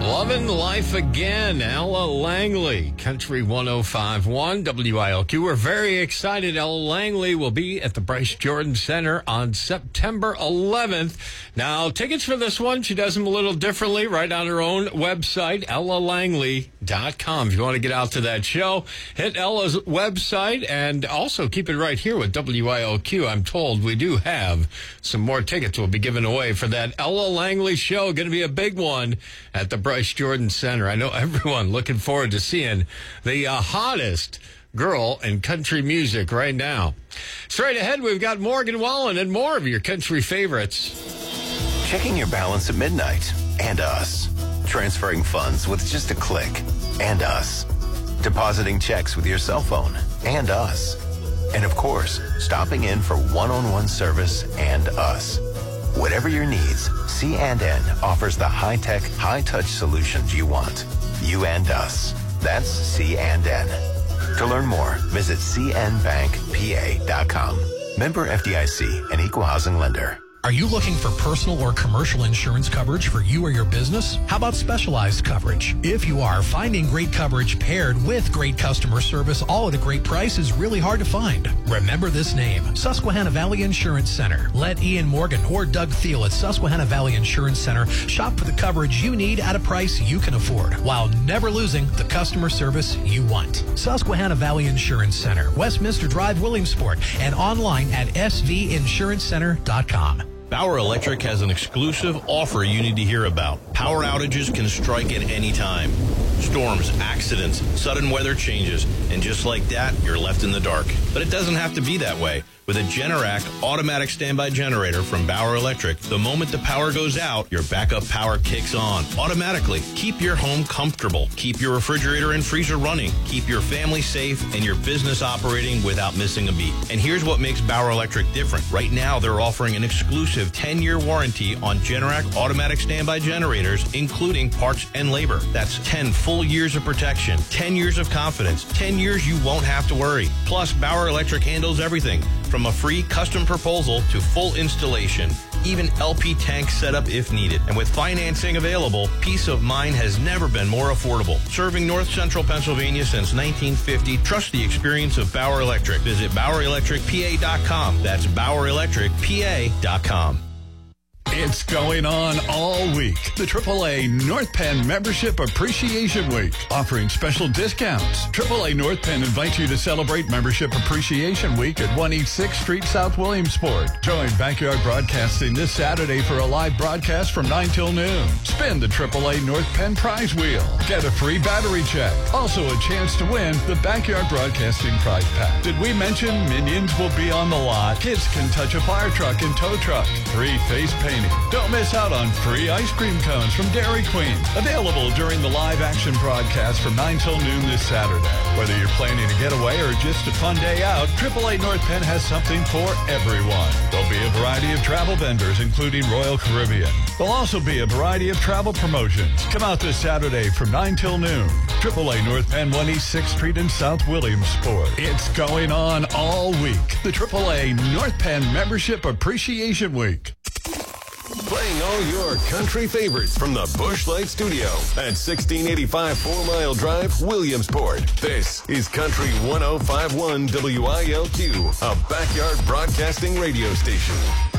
Loving Life Again, Ella Langley, Country 105.1 WILQ. We're very excited. Ella Langley will be at the Bryce Jordan Center on September 11th. Now, tickets for this one, she does them a little differently, right on her own website, ellalangley.com. If you want to get out to that show, hit Ella's website, and also keep it right here with WILQ. I'm told we do have some more tickets we'll be giving away for that Ella Langley show. Going to be a big one at the Bryce Jordan Center. I know everyone looking forward to seeing the hottest girl in country music right now. Straight ahead, we've got Morgan Wallen and more of your country favorites. Checking your balance at midnight, and us. Transferring funds with just a click, and us. Depositing checks with your cell phone, and us. And of course, stopping in for one-on-one service, and us. Whatever your needs, C&N offers the high-tech, high-touch solutions you want. You and us. That's C&N. To learn more, visit cnbankpa.com. Member FDIC, an equal housing lender. Are you looking for personal or commercial insurance coverage for you or your business? How about specialized coverage? If you are, finding great coverage paired with great customer service all at a great price is really hard to find. Remember this name, Susquehanna Valley Insurance Center. Let Ian Morgan or Doug Thiel at Susquehanna Valley Insurance Center shop for the coverage you need at a price you can afford while never losing the customer service you want. Susquehanna Valley Insurance Center, Westminster Drive, Williamsport, and online at svinsuranceCenter.com. Bauer Electric has an exclusive offer you need to hear about. Power outages can strike at any time. Storms, accidents, sudden weather changes, and just like that, you're left in the dark. But it doesn't have to be that way. With a Generac automatic standby generator from Bauer Electric, the moment the power goes out, your backup power kicks on automatically. Keep your home comfortable. Keep your refrigerator and freezer running. Keep your family safe and your business operating without missing a beat. And here's what makes Bauer Electric different. Right now, they're offering an exclusive 10-year warranty on Generac automatic standby generators, including parts and labor. That's 10 full years of protection, 10 years of confidence, 10 years you won't have to worry. Plus, Bauer Electric handles everything from a free custom proposal to full installation, even LP tank setup if needed. And with financing available, peace of mind has never been more affordable. Serving North Central Pennsylvania since 1950, trust the experience of Bauer Electric. Visit BauerElectricPA.com. That's BauerElectricPA.com. It's going on all week. The AAA North Penn Membership Appreciation Week, offering special discounts. AAA North Penn invites you to celebrate Membership Appreciation Week at 1 East 6th Street, South Williamsport. Join Backyard Broadcasting this Saturday for a live broadcast from 9 till noon. Spin the AAA North Penn prize wheel. Get a free battery check. Also a chance to win the Backyard Broadcasting prize pack. Did we mention Minions will be on the lot? Kids can touch a fire truck and tow truck. Free face painting. Don't miss out on free ice cream cones from Dairy Queen. Available during the live action broadcast from 9 till noon this Saturday. Whether you're planning a getaway or just a fun day out, AAA North Penn has something for everyone. There'll be a variety of travel vendors, including Royal Caribbean. There'll also be a variety of travel promotions. Come out this Saturday from 9 till noon. AAA North Penn, 1 East 6th Street in South Williamsport. It's going on all week. The AAA North Penn Membership Appreciation Week. Playing all your country favorites from the Busch Light Studio at 1685 4 Mile Drive, Williamsport. This is Country 105.1 WILQ, a backyard broadcasting radio station.